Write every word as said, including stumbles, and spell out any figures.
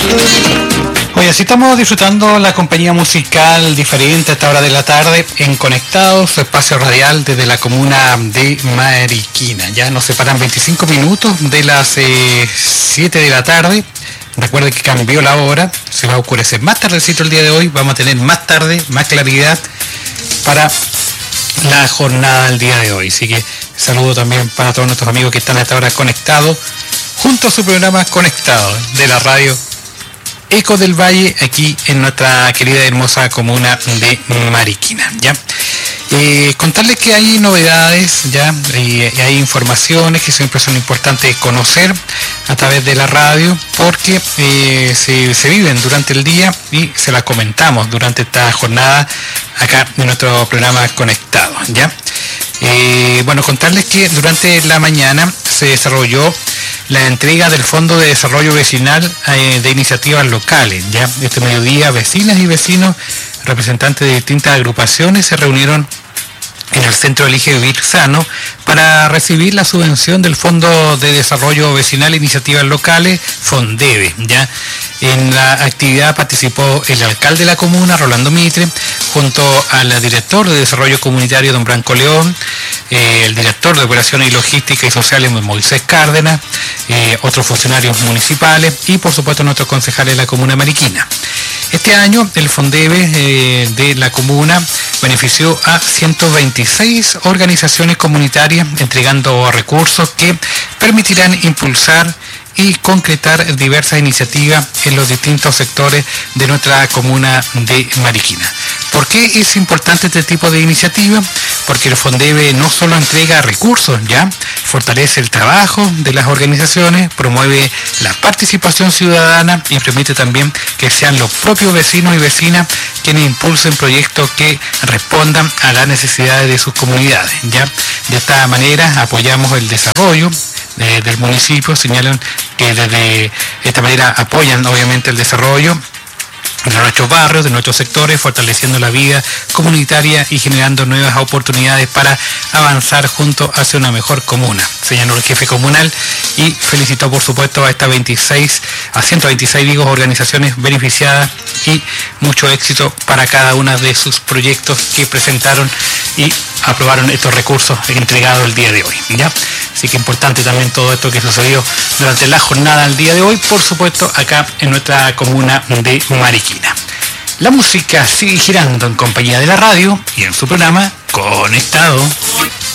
Oye, así estamos disfrutando la compañía musical diferente a esta hora de la tarde en Conectados, su espacio radial desde la comuna de Mariquina. Ya nos separan veinticinco minutos de las eh, siete de la tarde. Recuerden que cambió la hora, se va a oscurecer más tardecito el día de hoy, vamos a tener más tarde, más claridad para la jornada del día de hoy. Así que saludo también para todos nuestros amigos que están a esta hora conectados junto a su programa Conectado de la radio Eco del Valle, aquí en nuestra querida y hermosa comuna de Mariquina. ¿Ya? Eh, contarles que hay novedades, ya y, y hay informaciones que siempre son importantes conocer a través de la radio, porque eh, se, se viven durante el día y se las comentamos durante esta jornada acá en nuestro programa Conectado. ¿Ya? Eh, bueno, contarles que durante la mañana se desarrolló la entrega del Fondo de Desarrollo Vecinal eh, de iniciativas locales. Ya este mediodía, vecinas y vecinos, representantes de distintas agrupaciones, se reunieron en el Centro Elige Vivir Sano para recibir la subvención del Fondo de Desarrollo Vecinal e Iniciativas Locales, FONDEVE. ¿Ya? En la actividad participó el alcalde de la comuna, Rolando Mitre, junto al director de Desarrollo Comunitario, don Branco León, eh, el director de Operaciones y Logística y Sociales, Moisés Cárdenas, eh, otros funcionarios municipales y, por supuesto, nuestros concejales de la comuna mariquina. Este año el FONDEVE eh, de la comuna benefició a ciento veintiséis organizaciones comunitarias, entregando recursos que permitirán impulsar y concretar diversas iniciativas en los distintos sectores de nuestra comuna de Mariquina. ¿Por qué es importante este tipo de iniciativa? Porque el FONDEVE no solo entrega recursos, ya fortalece el trabajo de las organizaciones, promueve la participación ciudadana y permite también que sean los propios vecinos y vecinas quienes impulsen proyectos que respondan a las necesidades de sus comunidades. Ya de esta manera apoyamos el desarrollo de, del municipio, señalan que desde esta manera apoyan obviamente el desarrollo de nuestros barrios, de nuestros sectores, fortaleciendo la vida comunitaria y generando nuevas oportunidades para avanzar juntos hacia una mejor comuna, señaló el jefe comunal y felicitó por supuesto a estas veintiséis, a ciento veintiséis digo, organizaciones beneficiadas y mucho éxito para cada una de sus proyectos que presentaron y aprobaron estos recursos entregados el día de hoy. ¿Ya? Así que importante también todo esto que sucedió durante la jornada del día de hoy, por supuesto, acá en nuestra comuna de Mariquina. La música sigue girando en compañía de la radio y en su programa Conectado.